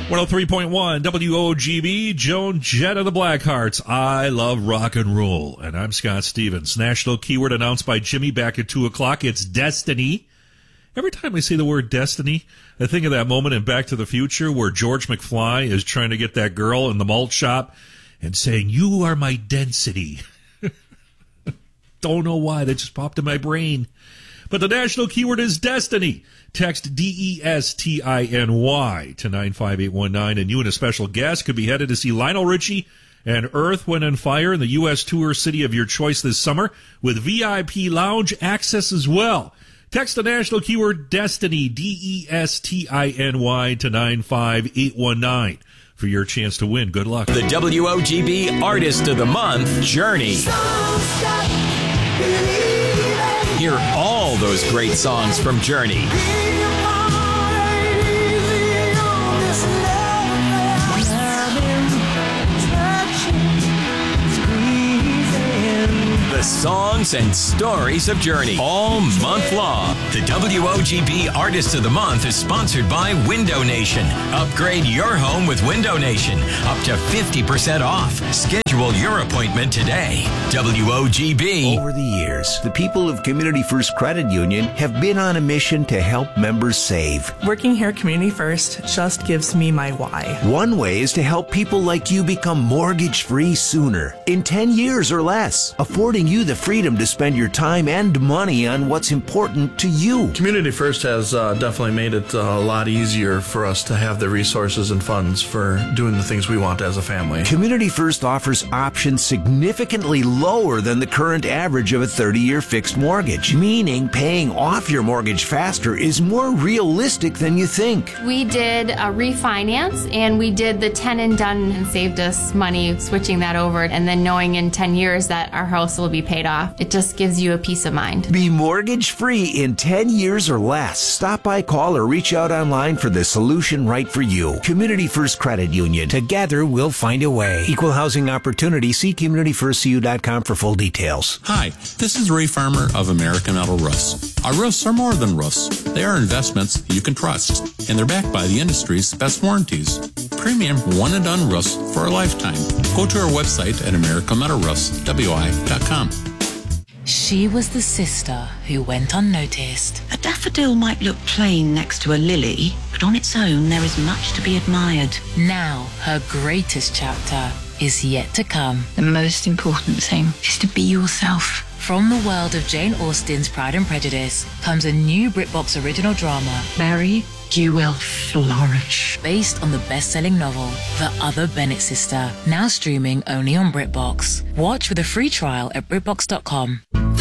103.1 WOGB, Joan Jett of the Blackhearts. I love rock and roll. And I'm Scott Stevens. National keyword announced by Jimmy back at 2 o'clock. It's destiny. Every time I say the word destiny, I think of that moment in Back to the Future where George McFly is trying to get that girl in the malt shop and saying, "You are my density." Don't know why. That just popped in my brain. But the national keyword is destiny. Text DESTINY to 95819, and you and a special guest could be headed to see Lionel Richie and Earth, Wind & Fire in the U.S. tour city of your choice this summer with VIP lounge access as well. Text the national keyword destiny, DESTINY to 95819 for your chance to win. Good luck. The WOGB Artist of the Month, Journey. Hear all those great songs from Journey. The songs and stories of Journey all month long. The WOGB Artist of the Month is sponsored by Window Nation. Upgrade your home with Window Nation. Up to 50% off. Schedule your appointment today. WOGB. Over the years, the people of Community First Credit Union have been on a mission to help members save. Working here at Community First just gives me my why. One way is to help people like you become mortgage-free sooner, in 10 years or less, affording you the freedom to spend your time and money on what's important to you. Community First has definitely made it a lot easier for us to have the resources and funds for doing the things we want as a family. Community First offers options significantly lower than the current average of a 30-year fixed mortgage, meaning paying off your mortgage faster is more realistic than you think. We did a refinance, and we did the 10 and done and saved us money switching that over, and then knowing in 10 years that our house will be paid off. It just gives you a peace of mind. Be mortgage-free in 10 years or less. Stop by, call, or reach out online for the solution right for you. Community First Credit Union. Together, we'll find a way. Equal housing opportunity. See CommunityFirstCU.com for full details. Hi, this is Ray Farmer of American Metal Roofs. Our roofs are more than roofs. They are investments you can trust, and they're backed by the industry's best warranties. Premium one-and-done roofs for a lifetime. Go to our website at AmericanMetalRoofsWI.com. She was the sister who went unnoticed. A daffodil might look plain next to a lily, but on its own there is much to be admired. Now her greatest chapter is yet to come. The most important thing is to be yourself. From the world of Jane Austen's Pride and Prejudice comes a new BritBox original drama, Mary, you will flourish. based on the best-selling novel, The Other Bennett Sister, now streaming only on BritBox. Watch with a free trial at BritBox.com.